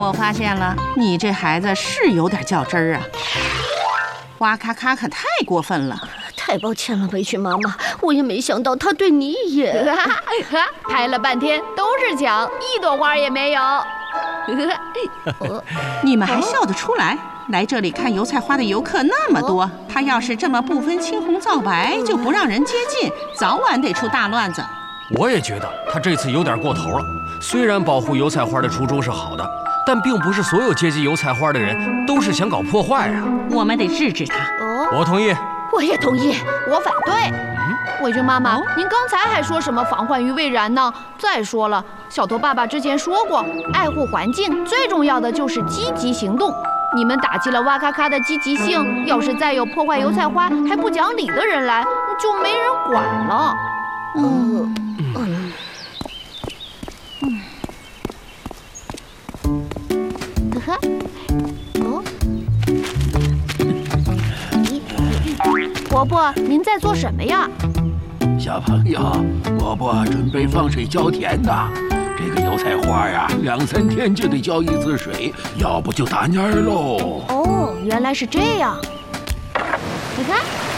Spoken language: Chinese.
我发现了，你这孩子是有点较真儿啊！哇咔咔可太过分了！ 太抱歉了，委屈妈妈，我也没想到他对你也…… 拍了半天都是墙，一朵花也没有。 你们还笑得出来？来这里看油菜花的游客那么多，他要是这么不分青红皂白就不让人接近，早晚得出大乱子。 我也觉得他这次有点过头了。虽然保护油菜花的初衷是好的，但并不是所有接近油菜花的人都是想搞破坏啊。 我们得制止他。 我同意。 我也同意。 我反对。伟军妈妈，您刚才还说什么防患于未然呢？再说了，小头爸爸之前说过，爱护环境最重要的就是积极行动。你们打击了哇咔咔的积极性，要是再有破坏油菜花还不讲理的人来，就没人管了。伯伯，您在做什么呀？ 小朋友，伯伯准备放水浇田呢。这个油菜花呀，2、3天就得浇1次水，要不就打蔫喽。 哦，原来是这样。你看。